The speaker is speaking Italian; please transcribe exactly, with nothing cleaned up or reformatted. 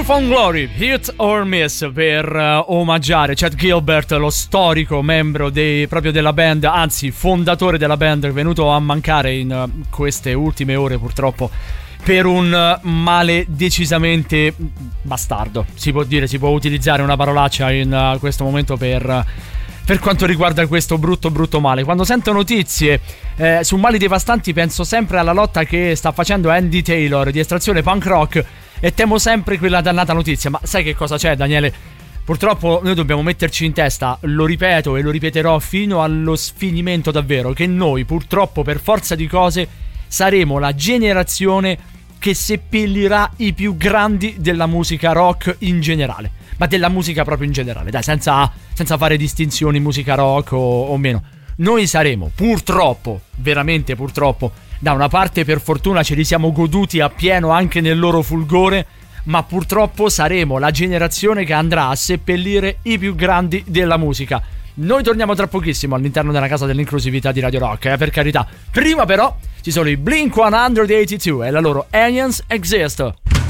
Newfound Glory, Hit or Miss, per uh, omaggiare Chet Gilbert, lo storico membro dei, proprio della band, anzi fondatore della band, venuto a mancare in uh, queste ultime ore purtroppo per un uh, male decisamente bastardo, si può dire, si può utilizzare una parolaccia in uh, questo momento per... Uh, Per quanto riguarda questo brutto brutto male. Quando sento notizie eh, su mali devastanti penso sempre alla lotta che sta facendo Andy Taylor di estrazione punk rock e temo sempre quella dannata notizia. Ma sai che cosa c'è, Daniele? Purtroppo noi dobbiamo metterci in testa, lo ripeto e lo ripeterò fino allo sfinimento davvero, che noi purtroppo per forza di cose saremo la generazione che seppellirà i più grandi della musica rock in generale. Ma della musica proprio in generale, dai, senza, senza fare distinzioni musica rock o, o meno. Noi saremo, purtroppo, veramente purtroppo, da una parte per fortuna ce li siamo goduti appieno anche nel loro fulgore, ma purtroppo saremo la generazione che andrà a seppellire i più grandi della musica. Noi torniamo tra pochissimo all'interno della casa dell'inclusività di Radio Rock, eh, per carità. Prima però ci sono i Blink centottantadue e la loro Aliens Exist.